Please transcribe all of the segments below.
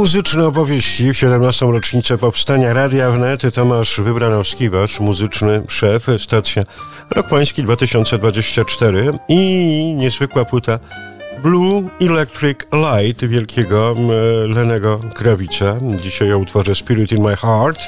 Muzyczne opowieści w 17. rocznicę powstania Radia Wnet. Tomasz Wybranowski, muzyczny szef, stacja Rok Pański 2024 i niezwykła płyta Blue Electric Light wielkiego Lennego Krawica. Dzisiaj o utworze Spirit in My Heart.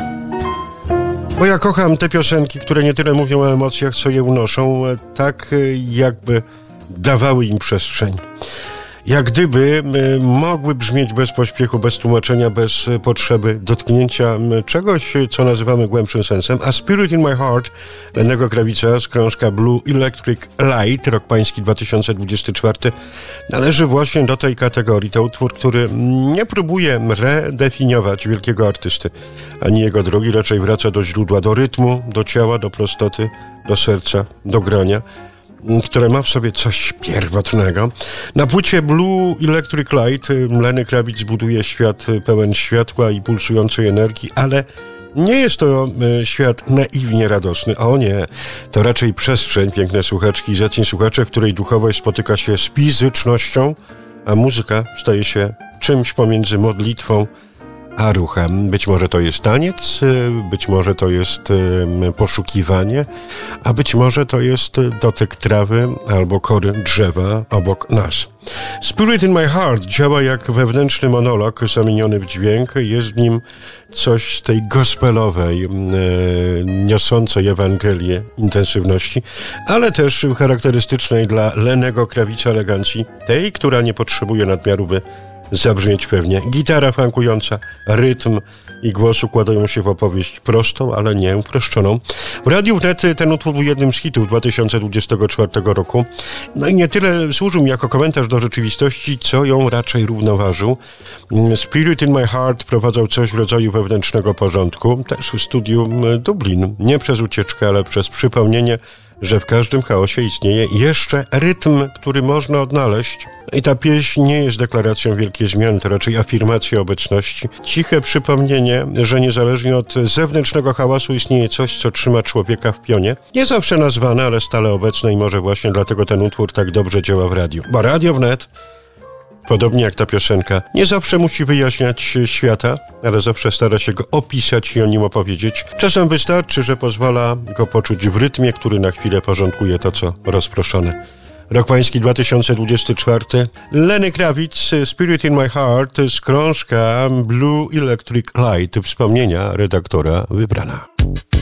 Bo ja kocham te piosenki, które nie tyle mówią o emocjach, co je unoszą, tak jakby dawały im przestrzeń. Jak gdyby mogły brzmieć bez pośpiechu, bez tłumaczenia, bez potrzeby dotknięcia czegoś, co nazywamy głębszym sensem. A Spirit in My Heart Lennego Krawica z krążka Blue Electric Light, Rok Pański 2024, należy właśnie do tej kategorii. To utwór, który nie próbuje redefiniować wielkiego artysty, ani jego drogi, raczej wraca do źródła, do rytmu, do ciała, do prostoty, do serca, do grania, które ma w sobie coś pierwotnego. Na płycie Blue Electric Light Lenny Krawic buduje świat pełen światła i pulsującej energii, ale nie jest to świat naiwnie radosny. O nie, to raczej przestrzeń, piękne słuchaczki i zacni słuchacze, w której duchowość spotyka się z fizycznością, a muzyka staje się czymś pomiędzy modlitwą a ruchem. Być może to jest taniec, być może to jest poszukiwanie, a być może to jest dotyk trawy albo kory drzewa obok nas. Spirit in My Heart działa jak wewnętrzny monolog zamieniony w dźwięk. Jest w nim coś z tej gospelowej, niosącej Ewangelię intensywności, ale też charakterystycznej dla Lennego Krawica elegancji, tej, która nie potrzebuje nadmiaru, by zabrzmieć pewnie. Gitara funkująca, rytm i głos układają się w opowieść prostą, ale nie uproszczoną. W Radiu Wnet ten utwór był jednym z hitów 2024 roku. No i nie tyle służył mi jako komentarz do rzeczywistości, co ją raczej równoważył. Spirit in My Heart prowadzał coś w rodzaju wewnętrznego porządku, też w studiu Dublin. Nie przez ucieczkę, ale przez przypomnienie, że w każdym chaosie istnieje jeszcze rytm, który można odnaleźć. I ta pieśń nie jest deklaracją wielkiej zmiany, to raczej afirmacja obecności. Ciche przypomnienie, że niezależnie od zewnętrznego hałasu istnieje coś, co trzyma człowieka w pionie. Nie zawsze nazwane, ale stale obecne i może właśnie dlatego ten utwór tak dobrze działa w radiu. Bo Radio Wnet, podobnie jak ta piosenka, nie zawsze musi wyjaśniać świata, ale zawsze stara się go opisać i o nim opowiedzieć. Czasem wystarczy, że pozwala go poczuć w rytmie, który na chwilę porządkuje to, co rozproszone. Rok Pański 2024. Lenny Krawic, Spirit in My Heart z krążka Blue Electric Light. Wspomnienia redaktora Wybrana.